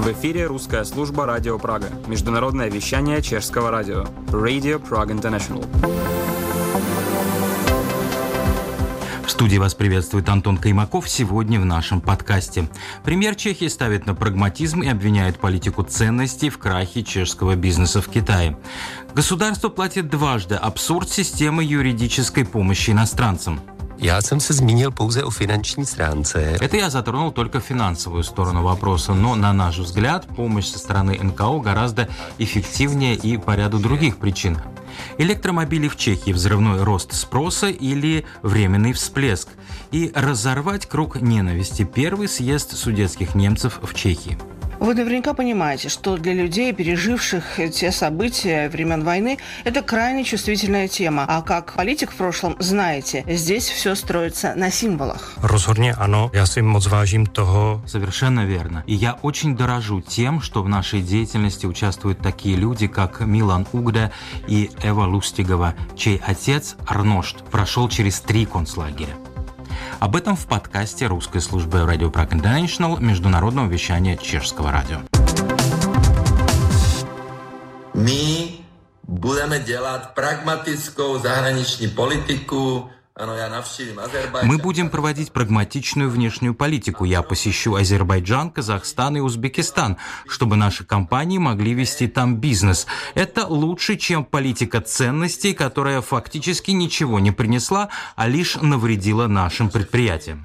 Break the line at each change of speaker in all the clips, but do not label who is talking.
В эфире русская служба «Радио Прага». Международное вещание чешского радио. Radio Prague International.
В студии вас приветствует Антон Каймаков. Сегодня в нашем подкасте. Премьер Чехии ставит на прагматизм и обвиняет политику ценностей в крахе чешского бизнеса в Китае. Государство платит дважды. Абсурд системы юридической помощи иностранцам.
Já jsem se zmínil pouze o finanční stránce.
Это я затронул только финансовую сторону вопроса, но, на наш взгляд, помощь со стороны НКО гораздо эффективнее и по ряду других причин. Электромобили в Чехии, взрывной рост спроса или временный всплеск. И разорвать круг ненависти. Первый съезд судетских немцев в Чехии.
Вы наверняка понимаете, что для людей, переживших те события времен войны, это крайне чувствительная тема. А как политик в прошлом, знаете, здесь все строится на символах.
Rozhodně ano, já si moc vážím toho.
Совершенно верно. И я очень дорожу тем, что в нашей деятельности участвуют такие люди, как Милан Угда и Эва Лустигова, чей отец Арношт прошел через 3 концлагеря. Об этом в подкасте русской службы Radio Prague International международного вещания чешского радио.
My budeme dělat pragmatickou zahraniční politiku.
Мы будем проводить прагматичную внешнюю политику. Я посещу Азербайджан, Казахстан и Узбекистан, чтобы наши компании могли вести там бизнес. Это лучше, чем политика ценностей, которая фактически ничего не принесла, а лишь навредила нашим предприятиям.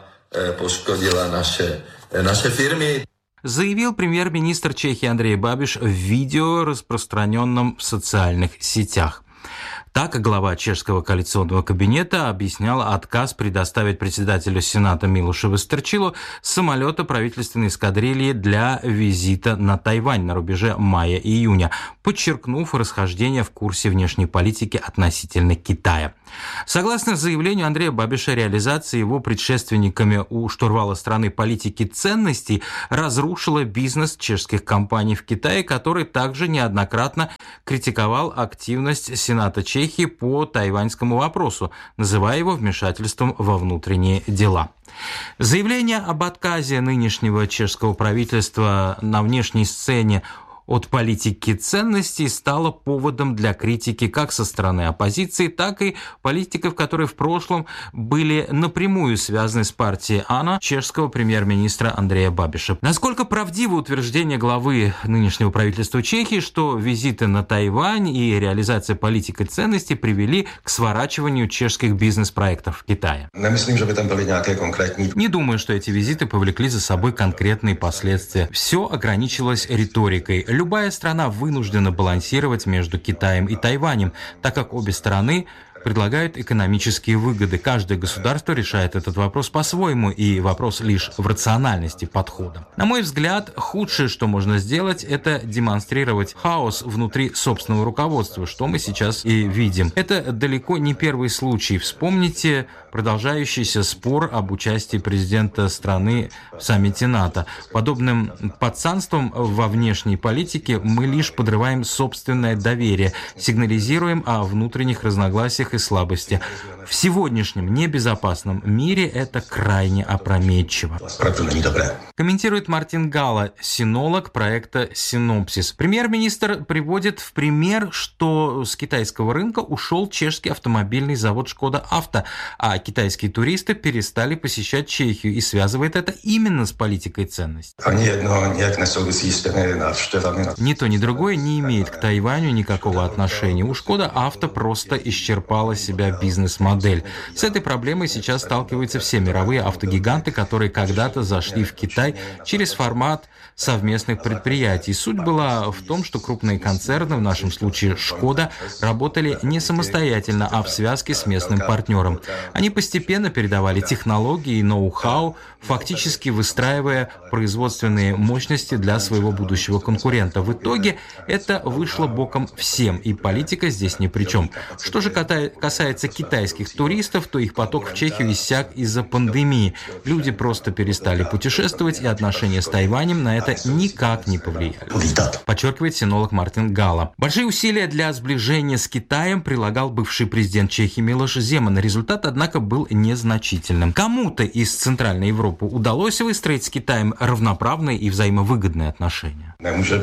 Заявил премьер-министр Чехии Андрей Бабиш в видео, распространенном в социальных сетях. Так, глава чешского коалиционного кабинета объяснял отказ предоставить председателю Сената Милошу Вестерчилу самолета правительственной эскадрильи для визита на Тайвань на рубеже мая-июня, подчеркнув расхождение в курсе внешней политики относительно Китая. Согласно заявлению Андрея Бабиша, реализация его предшественниками у штурвала страны политики ценностей разрушила бизнес чешских компаний в Китае, который также неоднократно критиковал активность Сената Чехии по тайваньскому вопросу, называя его вмешательством во внутренние дела. Заявление об отказе нынешнего чешского правительства на внешней сцене от политики ценностей стало поводом для критики как со стороны оппозиции, так и политиков, которые в прошлом были напрямую связаны с партией АНА чешского премьер-министра Андрея Бабиша. Насколько правдиво утверждение главы нынешнего правительства Чехии, что визиты на Тайвань и реализация политики ценностей привели к сворачиванию чешских бизнес-проектов в Китае? Не думаю, что эти визиты повлекли за собой конкретные последствия. Все ограничилось риторикой. Любая страна вынуждена балансировать между Китаем и Тайванем, так как обе стороны предлагают экономические выгоды. Каждое государство решает этот вопрос по-своему, и вопрос лишь в рациональности подхода. На мой взгляд, худшее, что можно сделать, это демонстрировать хаос внутри собственного руководства, что мы сейчас и видим. Это далеко не первый случай. Вспомните продолжающийся спор об участии президента страны в саммите НАТО. Подобным подсанством во внешней политике мы лишь подрываем собственное доверие, сигнализируем о внутренних разногласиях и слабости. В сегодняшнем небезопасном мире это крайне опрометчиво. Комментирует Мартин Гала, синолог проекта «Синопсис». Премьер-министр приводит в пример, что с китайского рынка ушел чешский автомобильный завод «Шкода Авто», а китайские туристы перестали посещать Чехию и связывает это именно с политикой ценностей. Ни то, ни другое не имеет к Тайваню никакого отношения. У «Шкода Авто» просто исчерпала себя бизнес-модель. С этой проблемой сейчас сталкиваются все мировые автогиганты, которые когда-то зашли в Китай через формат совместных предприятий. Суть была в том, что крупные концерны, в нашем случае «Шкода», работали не самостоятельно, а в связке с местным партнером. Они постепенно передавали технологии и ноу-хау, фактически выстраивая производственные мощности для своего будущего конкурента. В итоге это вышло боком всем, и политика здесь ни при чем. Что же касается китайских туристов, то их поток в Чехию иссяк из-за пандемии. Люди просто перестали путешествовать, и отношения с Тайванем на это никак не повлияли, подчеркивает синолог Мартин Гала. Большие усилия для сближения с Китаем прилагал бывший президент Чехии Милош Земан. Результат, однако, был незначительным. Кому-то из Центральной Европы удалось выстроить с Китаем равноправные и взаимовыгодные отношения.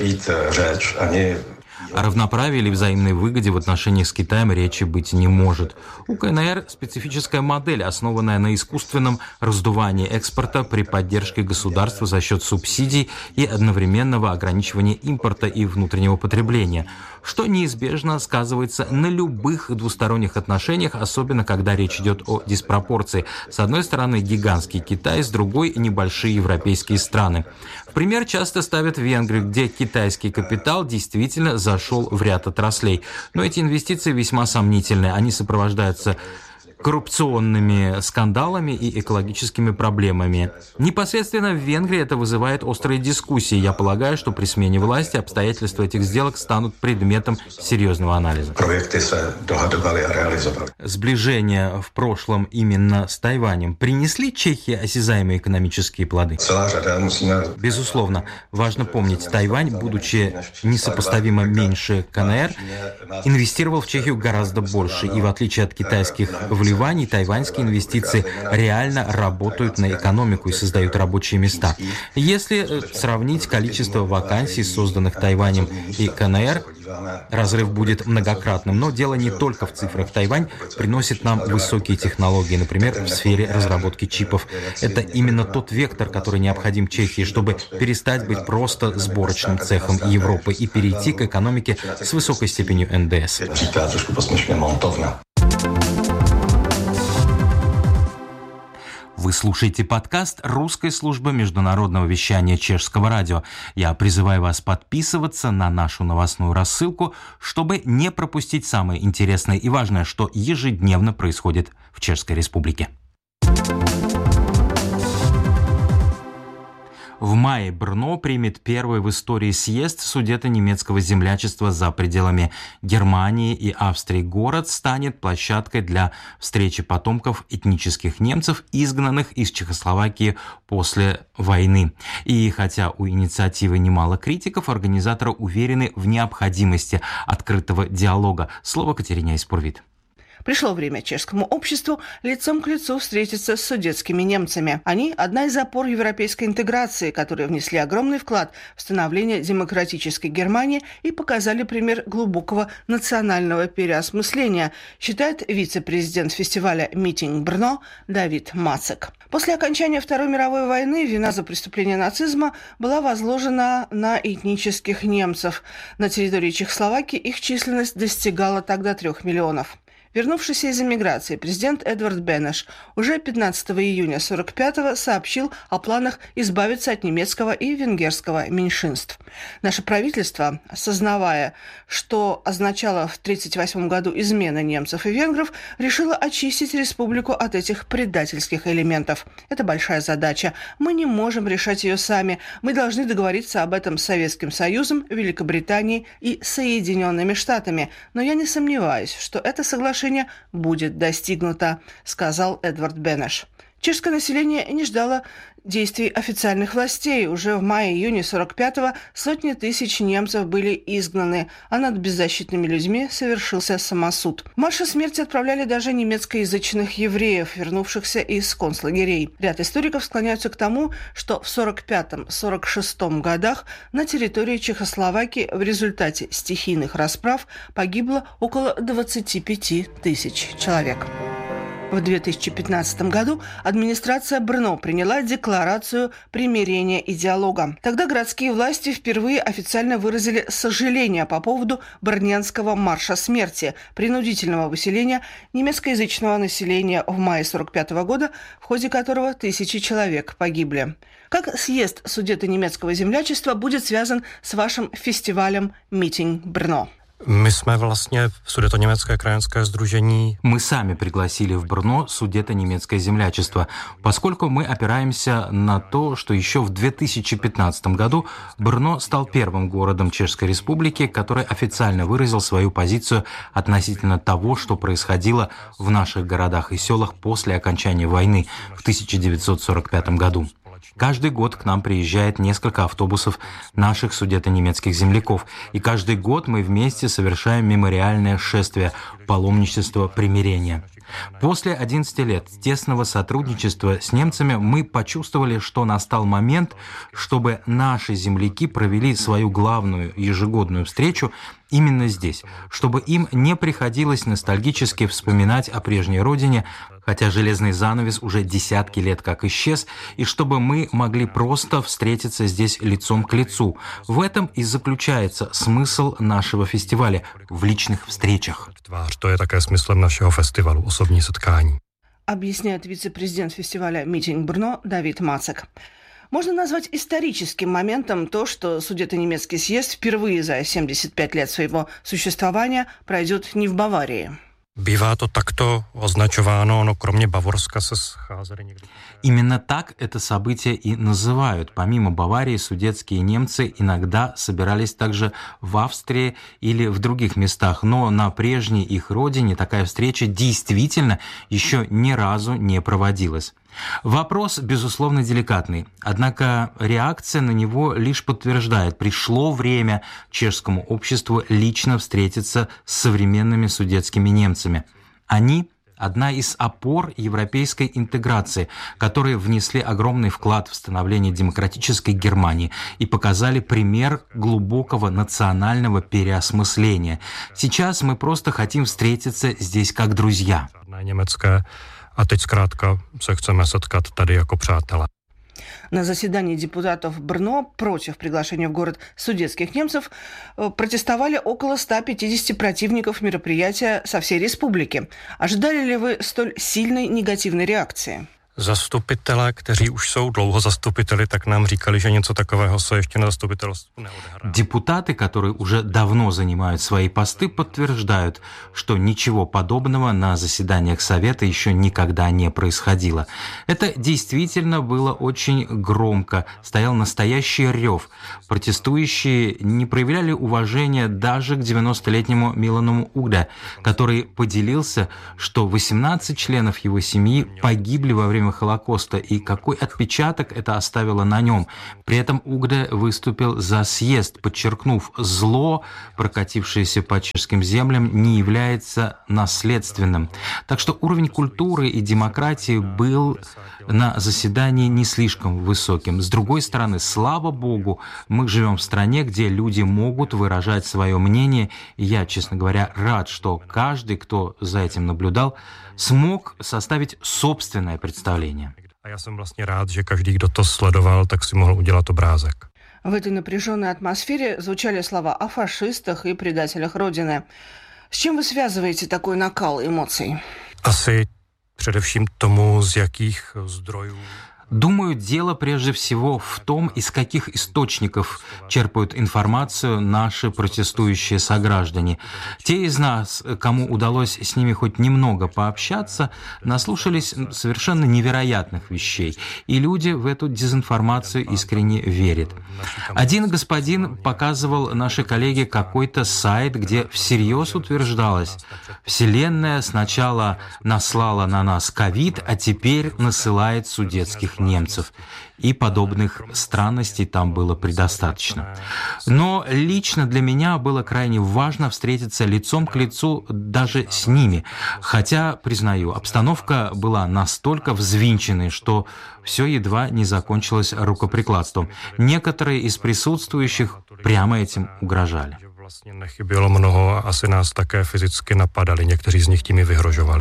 О равноправии или взаимной выгоде в отношениях с Китаем речи быть не может. У КНР специфическая модель, основанная на искусственном раздувании экспорта при поддержке государства за счет субсидий и одновременного ограничивания импорта и внутреннего потребления, что неизбежно сказывается на любых двусторонних отношениях, особенно когда речь идет о диспропорции. С одной стороны гигантский Китай, с другой небольшие европейские страны. В пример часто ставят Венгрию, где китайский капитал действительно зашел в ряд отраслей. Но эти инвестиции весьма сомнительны. Они сопровождаются коррупционными скандалами и экологическими проблемами. Непосредственно в Венгрии это вызывает острые дискуссии. Я полагаю, что при смене власти обстоятельства этих сделок станут предметом серьезного анализа. Сближение в прошлом именно с Тайванем принесли Чехии осязаемые экономические плоды? Безусловно. Важно помнить, Тайвань, будучи несопоставимо меньше КНР, инвестировал в Чехию гораздо больше. И в отличие от китайских вливаний, тайваньские инвестиции реально работают на экономику и создают рабочие места. Если сравнить количество вакансий, созданных Тайванем и КНР, разрыв будет многократным. Но дело не только в цифрах. Тайвань приносит нам высокие технологии, например, в сфере разработки чипов. Это именно тот вектор, который необходим Чехии, чтобы перестать быть просто сборочным цехом Европы и перейти к экономике с высокой степенью НДС. Вы слушаете подкаст русской службы международного вещания Чешского радио. Я призываю вас подписываться на нашу новостную рассылку, чтобы не пропустить самое интересное и важное, что ежедневно происходит в Чешской Республике. В мае Брно примет первый в истории съезд Судето-немецкого землячества за пределами Германии и Австрии. Город станет площадкой для встречи потомков этнических немцев, изгнанных из Чехословакии после войны. И хотя у инициативы немало критиков, организаторы уверены в необходимости открытого диалога. Слово Катерине Испурвит.
Пришло время чешскому обществу лицом к лицу встретиться с судетскими немцами. Они – одна из опор европейской интеграции, которые внесли огромный вклад в становление демократической Германии и показали пример глубокого национального переосмысления, считает вице-президент фестиваля «Митинг Брно» Давид Мацек. После окончания Второй мировой войны вина за преступление нацизма была возложена на этнических немцев. На территории Чехословакии их численность достигала тогда 3 миллионов. Вернувшийся из эмиграции президент Эдвард Бенеш уже 15 июня 1945-го сообщил о планах избавиться от немецкого и венгерского меньшинств. Наше правительство, осознавая, что означало в 1938 году измена немцев и венгров, решило очистить республику от этих предательских элементов. Это большая задача. Мы не можем решать ее сами. Мы должны договориться об этом с Советским Союзом, Великобританией и Соединенными Штатами. Но я не сомневаюсь, что это соглашение будет достигнуто, сказал Эдвард Бенеш. Чешское население не ждало действий официальных властей. Уже в мае-июне 1945-го сотни тысяч немцев были изгнаны, а над беззащитными людьми совершился самосуд. В марше смерти отправляли даже немецкоязычных евреев, вернувшихся из концлагерей. Ряд историков склоняются к тому, что в 1945-1946 годах на территории Чехословакии в результате стихийных расправ погибло около 25 тысяч человек. В 2015 году администрация Брно приняла декларацию примирения и диалога. Тогда городские власти впервые официально выразили сожаление по поводу Брненского марша смерти, принудительного выселения немецкоязычного населения в мае 1945 года, в ходе которого тысячи человек погибли. Как съезд Судето-немецкого землячества будет связан с вашим фестивалем «Митинг Брно»?
My jsme vlastně Sudetoněmecké krajanské sdružení.
Мы сами пригласили в Брно Судето-немецкое землячество, поскольку мы опираемся на то, что еще в 2015 году Брно стал первым городом Чешской Республики, который официально выразил свою позицию относительно того, что происходило в наших городах и селах после окончания войны в 1945 году. Каждый год к нам приезжает несколько автобусов наших судето-немецких земляков, и каждый год мы вместе совершаем мемориальное шествие паломничества примирения. После 11 лет тесного сотрудничества с немцами мы почувствовали, что настал момент, чтобы наши земляки провели свою главную ежегодную встречу именно здесь, чтобы им не приходилось ностальгически вспоминать о прежней родине, хотя железный занавес уже десятки лет как исчез, и чтобы мы могли просто встретиться здесь лицом к лицу. В этом и заключается смысл нашего фестиваля – в личных встречах.
To je také smyslem našeho festivalu, osobní setkání.
Объясняет вице-президент фестиваля «Митинг Брно» Давид Мацек. Можно назвать историческим моментом то, что Судето-немецкий съезд впервые за 75 лет своего существования пройдет не в Баварии.
Bývá to takto označováno, no kromě Bavorska se scházeli někdy.
Именно так это событие и называют. Помимо Баварии, судетские немцы иногда собирались также в Австрии или в других местах, но на прежней их родине такая встреча действительно еще ни разу не проводилась. Вопрос, безусловно, деликатный, однако реакция на него лишь подтверждает, пришло время чешскому обществу лично встретиться с современными судетскими немцами. Они – одна из опор европейской интеграции, которые внесли огромный вклад в становление демократической Германии и показали пример глубокого национального переосмысления. Сейчас мы просто хотим встретиться здесь как друзья.
A teď zkrátka se chceme setkat tady jako přátelé.
На заседании депутатов Брно против приглашения в город судетских немцев протестовали около 150 противников мероприятия со всей республики. Ожидали ли вы столь сильной негативной реакции?
Zastupitelé, kteří už jsou dlouho zastupiteli, tak nám říkali, že něco takového se ještě na zastupitelstvu neodehrává.
Депутаты, которые уже давно занимают свои посты, подтверждают, что ничего подобного на заседаниях Совета еще никогда не происходило. Это действительно было очень громко, стоял настоящий рев. Протестующие не проявляли уважения даже к 90-летнему Милану Угде, который поделился, что 18 членов его семьи погибли во время Холокоста, и какой отпечаток это оставило на нем. При этом Угде выступил за съезд, подчеркнув, зло, прокатившееся по чешским землям, не является наследственным. Так что уровень культуры и демократии был на заседании не слишком высоким. С другой стороны, слава богу, мы живем в стране, где люди могут выражать свое мнение, и я, честно говоря, рад, что каждый, кто за этим наблюдал, смог составить собственное представление.
A já jsem vlastně rád, že každý, kdo to sledoval, tak si mohl udělat obrázek.
В этой напряженной атмосфере звучали слова о фашистах и предателях Родины. С чем вы связываете такой накал эмоций?
Asi především tomu, z jakých zdrojů.
Думаю, дело прежде всего в том, из каких источников черпают информацию наши протестующие сограждане. Те из нас, кому удалось с ними хоть немного пообщаться, наслушались совершенно невероятных вещей, и люди в эту дезинформацию искренне верят. Один господин показывал нашей коллеге какой-то сайт, где всерьез утверждалось: Вселенная сначала наслала на нас ковид, а теперь насылает судетских немцев. И подобных странностей там было предостаточно. Но лично для меня было крайне важно встретиться лицом к лицу даже с ними. Хотя, признаю, обстановка была настолько взвинченной, что все едва не закончилось рукоприкладством. Некоторые из присутствующих прямо этим угрожали.
Vlastně nechybělo mnoho a asi nás také fyzicky napadali. Někteří z nich tím i vyhrožovali.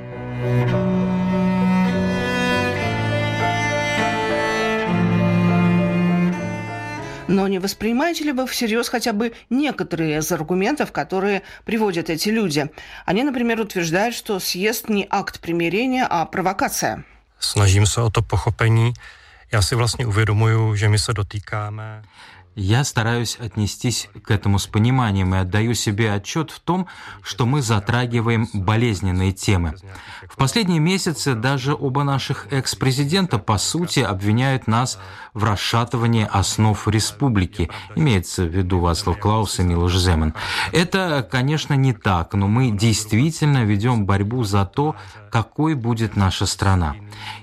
Но не воспринимаете ли вы всерьез хотя бы некоторые из аргументов, которые приводят эти люди? Они, например, утверждают, что съезд не акт примирения, а провокация.
Snažím se o to pochopení. Já si vlastně uvědomuju, že my se dotýkáme.
Я стараюсь отнестись к этому с пониманием и отдаю себе отчет в том, что мы затрагиваем болезненные темы. В последние месяцы даже оба наших экс-президента, по сути, обвиняют нас в расшатывании основ республики. Имеется в виду Вацлав Клаус и Милош Земан. Это, конечно, не так, но мы действительно ведем борьбу за то, какой будет наша страна.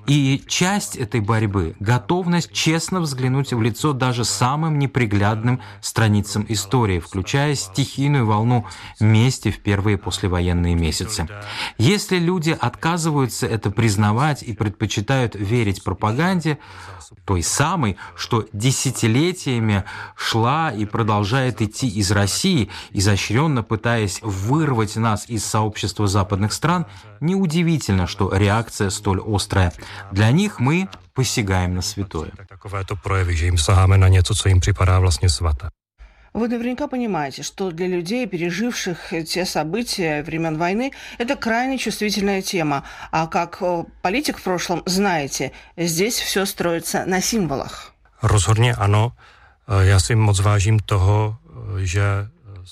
И часть этой борьбы – готовность честно взглянуть в лицо даже самым неприглядным страницам истории, включая стихийную волну мести в первые послевоенные месяцы. Если люди отказываются это признавать и предпочитают верить пропаганде, той самой, что десятилетиями шла и продолжает идти из России, изощренно пытаясь вырвать нас из сообщества западных стран, неудивительно, что реакция столь острая. Для них мы посягаем на святое.
Takovéto projevy, že jim saháme na něco, co jim připadá vlastně svaté.
Вы наверняка понимаете, что для людей, переживших те события времен войны, это крайне чувствительная тема. А как политик в прошлом, знаете, здесь все строится на символах.
Rozhodně ano. Já si moc vážím toho, že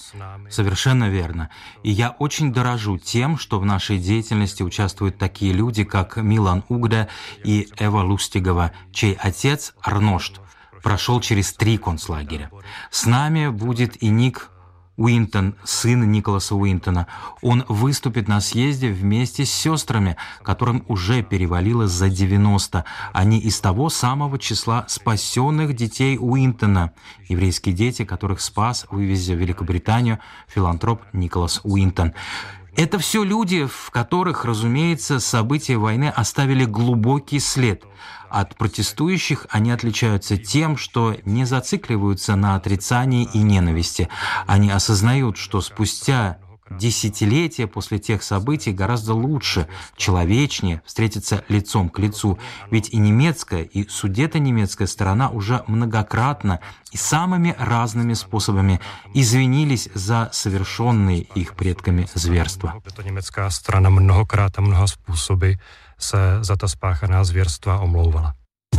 Совершенно верно. И я очень дорожу тем, что в нашей деятельности участвуют такие люди, как Милан Угде и Эва Лустигова, чей отец Арношт прошел через 3 концлагеря. С нами будет и Ник Уинтон, сын Николаса Уинтона. Он выступит на съезде вместе с сестрами, которым уже перевалило за 90. Они из того самого числа спасенных детей Уинтона. Еврейские дети, которых спас, вывезя в Великобританию, филантроп Николас Уинтон. Это все люди, в которых, разумеется, события войны оставили глубокий след. От протестующих они отличаются тем, что не зацикливаются на отрицании и ненависти. Они осознают, что спустя десятилетия после тех событий гораздо лучше, человечнее встретиться лицом к лицу. Ведь и немецкая, и судето-немецкая сторона уже многократно и самыми разными способами извинились за совершенные их предками зверства.
Německá strana mnohokrát a mnoha způsoby se za ta spáchaná zvěrstva omlouvala.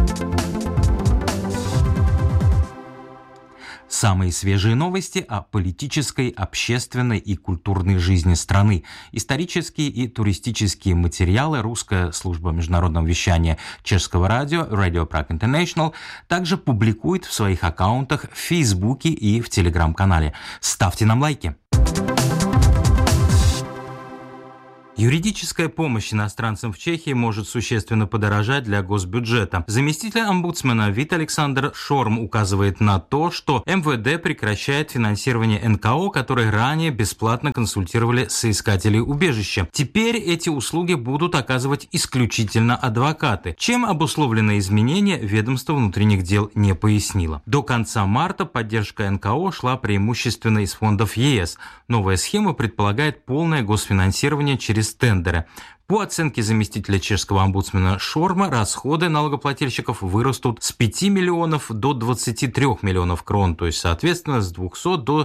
Самые свежие новости о политической, общественной и культурной жизни страны. Исторические и туристические материалы русская служба международного вещания чешского радио Radio Prague International также публикует в своих аккаунтах в Фейсбуке и в Телеграм-канале. Ставьте нам лайки. Юридическая помощь иностранцам в Чехии может существенно подорожать для госбюджета. Заместитель омбудсмена Вит Александр Шорм указывает на то, что МВД прекращает финансирование НКО, которые ранее бесплатно консультировали соискателей убежища. Теперь эти услуги будут оказывать исключительно адвокаты. Чем обусловлено изменение, ведомство внутренних дел не пояснило. До конца марта поддержка НКО шла преимущественно из фондов ЕС. Новая схема предполагает полное госфинансирование через тендеры. По оценке заместителя чешского омбудсмена Шорма, расходы налогоплательщиков вырастут с 5 миллионов до 23 миллионов крон, то есть, соответственно, с 200 до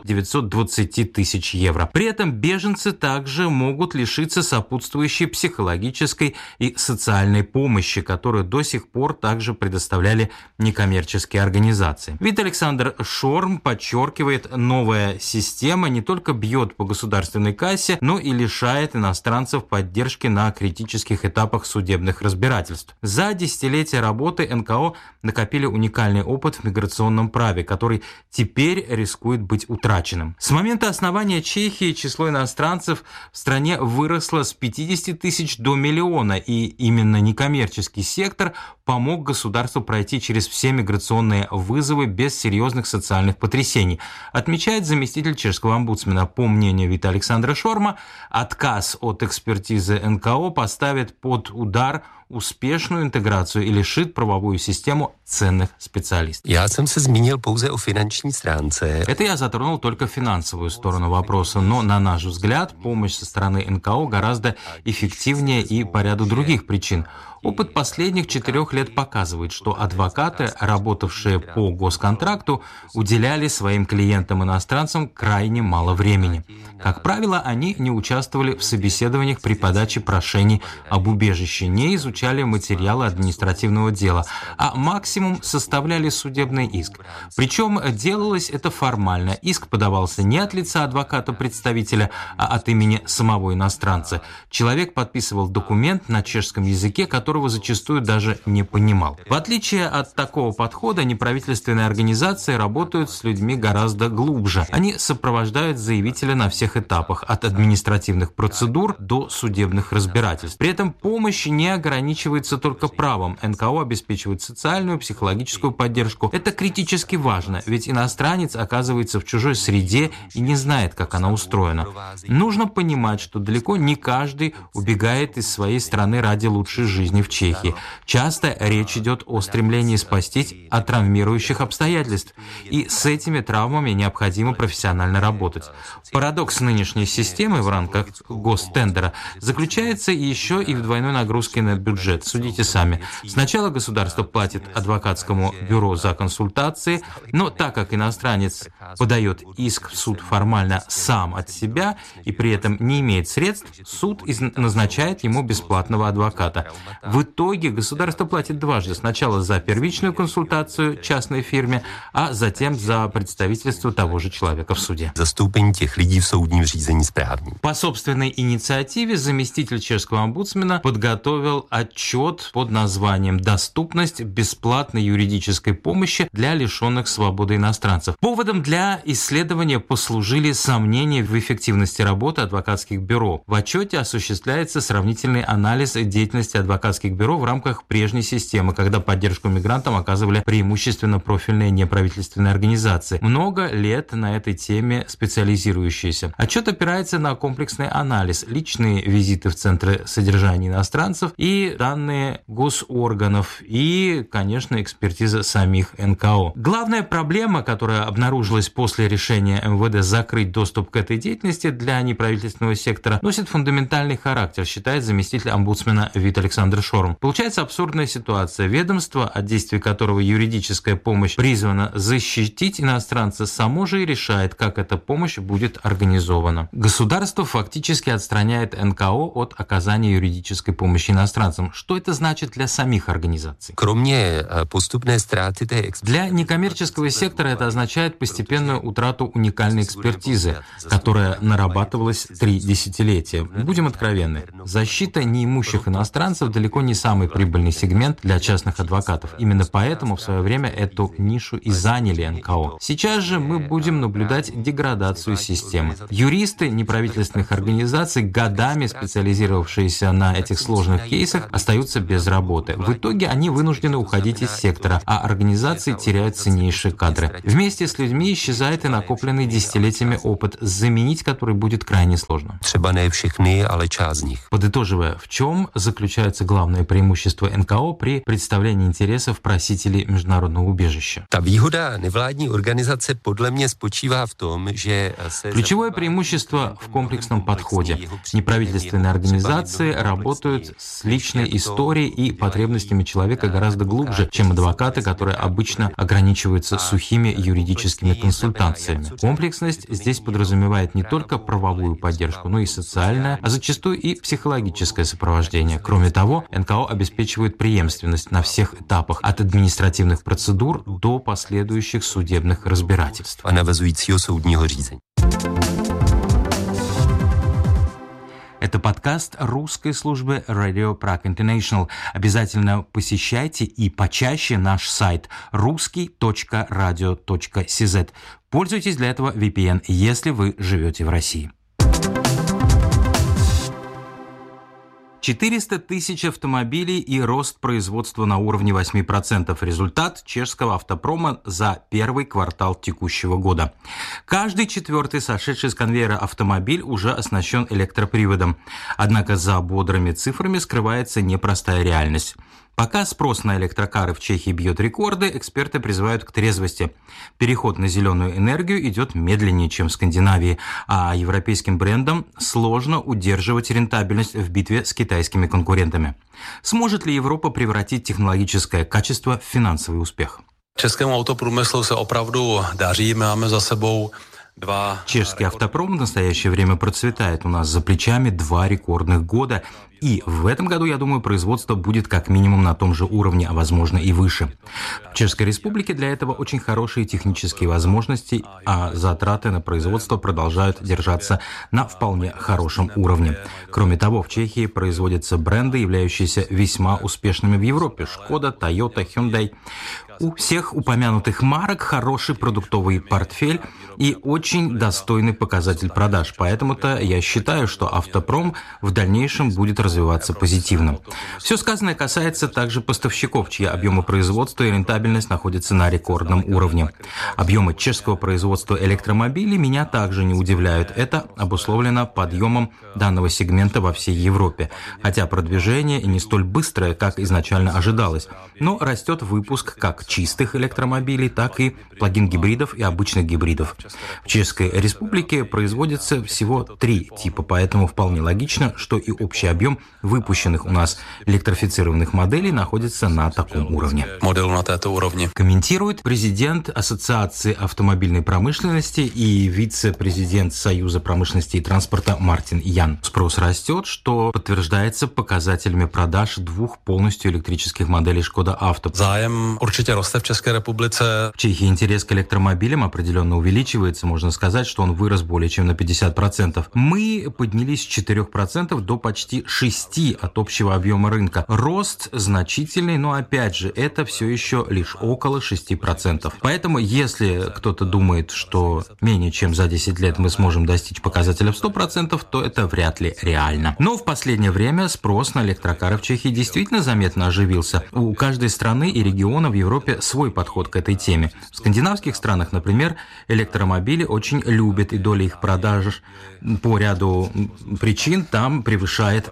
920 тысяч евро. При этом беженцы также могут лишиться сопутствующей психологической и социальной помощи, которую до сих пор также предоставляли некоммерческие организации. Вит Александр Шорм подчеркивает, новая система не только бьет по государственной кассе, но и лишает иностранцев поддержки на критических этапах судебных разбирательств. За десятилетия работы НКО накопили уникальный опыт в миграционном праве, который теперь рискует быть утраченным. С момента основания Чехии число иностранцев в стране выросло с 50 тысяч до миллиона, и именно некоммерческий сектор помог государству пройти через все миграционные вызовы без серьезных социальных потрясений, отмечает заместитель чешского омбудсмена. По мнению Вита Александра Шорма, отказ от экспертизы НКО поставит под удар успешную интеграцию и лишит правовую систему ценных специалистов.
Я jsem se zmínil pouze o finanční stránce.
Это я затронул только финансовую сторону вопроса, но, на наш взгляд, помощь со стороны НКО гораздо эффективнее и по ряду других причин. Опыт последних 4 лет показывает, что адвокаты, работавшие по госконтракту, уделяли своим клиентам-иностранцам крайне мало времени. Как правило, они не участвовали в собеседованиях при подаче прошений об убежище, не изучали получали материалы административного дела, а максимум составляли судебный иск. Причем делалось это формально. Иск подавался не от лица адвоката-представителя, а от имени самого иностранца. Человек подписывал документ на чешском языке, которого зачастую даже не понимал. В отличие от такого подхода, неправительственные организации работают с людьми гораздо глубже. Они сопровождают заявителя на всех этапах, от административных процедур до судебных разбирательств. При этом помощь не ограничивается только правом. НКО обеспечивает социальную, психологическую поддержку. Это критически важно, ведь иностранец оказывается в чужой среде и не знает, как она устроена. Нужно понимать, что далеко не каждый убегает из своей страны ради лучшей жизни в Чехии. Часто речь идет о стремлении спастись от травмирующих обстоятельств, и с этими травмами необходимо профессионально работать. Парадокс нынешней системы в рамках гостендера заключается еще и в двойной нагрузке на бюджет. Судите сами. Сначала государство платит адвокатскому бюро за консультации, но так как иностранец подает иск в суд формально сам от себя и при этом не имеет средств, суд назначает ему бесплатного адвоката. В итоге государство платит дважды. Сначала за первичную консультацию частной фирме, а затем за представительство того же человека в суде.
Zastoupení těch lidí v soudním řízení správním.
По собственной инициативе заместитель чешского омбудсмена подготовил отчет под названием «Доступность бесплатной юридической помощи для лишенных свободы иностранцев». Поводом для исследования послужили сомнения в эффективности работы адвокатских бюро. В отчете осуществляется сравнительный анализ деятельности адвокатских бюро в рамках прежней системы, когда поддержку мигрантам оказывали преимущественно профильные неправительственные организации, много лет на этой теме специализирующиеся. Отчет опирается на комплексный анализ, личные визиты в центры содержания иностранцев и данные госорганов и, конечно, экспертиза самих НКО. Главная проблема, которая обнаружилась после решения МВД закрыть доступ к этой деятельности для неправительственного сектора, носит фундаментальный характер, считает заместитель омбудсмена Вит Александр Шорм. Получается абсурдная ситуация. Ведомство, от действий которого юридическая помощь призвана защитить иностранца, само же и решает, как эта помощь будет организована. Государство фактически отстраняет НКО от оказания юридической помощи иностранцам. Что это значит для самих организаций? Для некоммерческого сектора это означает постепенную утрату уникальной экспертизы, которая нарабатывалась 3 десятилетия. Будем откровенны, защита неимущих иностранцев далеко не самый прибыльный сегмент для частных адвокатов. Именно поэтому в свое время эту нишу и заняли НКО. Сейчас же мы будем наблюдать деградацию системы. Юристы неправительственных организаций, годами специализировавшиеся на этих сложных кейсах, остаются без работы. В итоге они вынуждены уходить из сектора, а организации теряют ценнейшие кадры. Вместе с людьми исчезает и накопленный десятилетиями опыт, заменить который будет крайне сложно. Подытоживая, в чем заключается главное преимущество НКО при представлении интересов просителей международного убежища? Ключевое преимущество в комплексном подходе. Неправительственные организации работают с личной историей и потребностями человека гораздо глубже, чем адвокаты, которые обычно ограничиваются сухими юридическими консультациями. Комплексность здесь подразумевает не только правовую поддержку, но и социальное, а зачастую и психологическое сопровождение. Кроме того, НКО обеспечивает преемственность на всех этапах, от административных процедур до последующих судебных разбирательств. Это подкаст русской службы Radio Prague International. Обязательно посещайте и почаще наш сайт ruski.radio.cz. Пользуйтесь для этого VPN, если вы живете в России. 400 тысяч автомобилей и рост производства на уровне 8%. Результат чешского автопрома за первый квартал текущего года. Каждый четвертый сошедший с конвейера автомобиль уже оснащен электроприводом. Однако за бодрыми цифрами скрывается непростая реальность. Пока спрос на электрокары в Чехии бьет рекорды, эксперты призывают к трезвости. Переход на зеленую энергию идет медленнее, чем в Скандинавии, а европейским брендам сложно удерживать рентабельность в битве с китайскими конкурентами. Сможет ли Европа превратить технологическое качество в финансовый успех?
Českému autoprůmyslu se opravdu daří, máme za sebou
Чешский автопром в настоящее время процветает. У нас за плечами 2 рекордных года. И в этом году, я думаю, производство будет как минимум на том же уровне, а возможно и выше. В Чешской Республике для этого очень хорошие технические возможности, а затраты на производство продолжают держаться на вполне хорошем уровне. Кроме того, в Чехии производятся бренды, являющиеся весьма успешными в Европе. Шкода, Тойота, Hyundai. У всех упомянутых марок хороший продуктовый портфель и очень достойный показатель продаж. Поэтому-то я считаю, что автопром в дальнейшем будет развиваться позитивно. Все сказанное касается также поставщиков, чьи объемы производства и рентабельность находятся на рекордном уровне. Объемы чешского производства электромобилей меня также не удивляют. Это обусловлено подъемом данного сегмента во всей Европе. Хотя продвижение и не столь быстрое, как изначально ожидалось. Но растет выпуск как чистых электромобилей, так и плагин-гибридов и обычных гибридов. В Чешской Республике производится всего 3 типа, поэтому вполне логично, что и общий объем выпущенных у нас электрифицированных моделей находится на таком уровне.
Модель на этом уровне.
Комментирует президент Ассоциации автомобильной промышленности и вице-президент Союза промышленности и транспорта Мартин Ян. Спрос растет, что подтверждается показателями продаж 2 полностью электрических моделей Шкода Авто.
Zájem určitě roste v České republice.
В Чехии интерес к электромобилям определенно увеличивается. Можно сказать, что он вырос более чем на 50%. Мы поднялись с 4% до почти 6% от общего объема рынка. Рост значительный, но опять же, это все еще лишь около 6%. Поэтому, если кто-то думает, что менее чем за 10 лет мы сможем достичь показателя в 100%, то это вряд ли реально. Но в последнее время спрос на электрокары в Чехии действительно заметно оживился. У каждой страны и региона в Европе свой подход к этой теме. В скандинавских странах, например, электромобили очень любят, и доля их продаж по ряду причин там превышает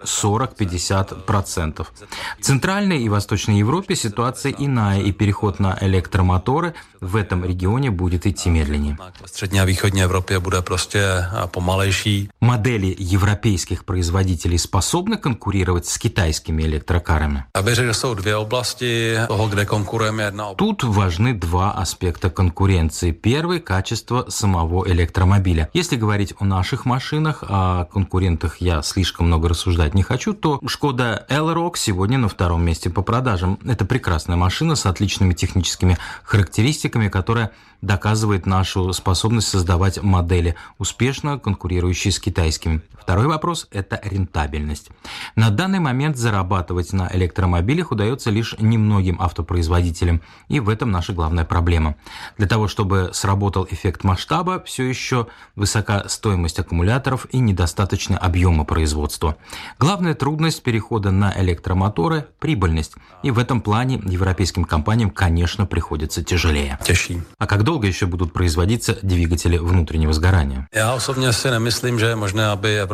40-50%. В Центральной и Восточной Европе ситуация иная, и переход на электромоторы в этом регионе будет идти медленнее.
В Стřední a východní Evropě bude prostě pomalejší.
Модели европейских производителей способны конкурировать с китайскими электрокарами?
Já bych řekl, že jsou 2 oblasti toho, kde konkurujeme.
Тут важны 2 аспекта конкуренции. Первый – качество самого электромобиля. Если говорить о наших машинах, о конкурентах я слишком много рассуждать не хочу, то Шкода Elroq сегодня на 2-м месте по продажам. Это прекрасная машина с отличными техническими характеристиками, которая доказывает нашу способность создавать модели, успешно конкурирующие с китайскими. Второй вопрос – это рентабельность. На данный момент зарабатывать на электромобилях удается лишь немногим автопроизводителям, и в этом наша главная проблема. Для того, чтобы сработал эффект масштаба, все еще высока стоимость аккумуляторов и недостаточно объема производства. Главная трудность перехода на электромоторы – прибыльность, и в этом плане европейским компаниям, конечно, приходится тяжелее. А как долго еще будут производиться двигатели внутреннего сгорания?
Já osobně si nemyslím, že je možné, aby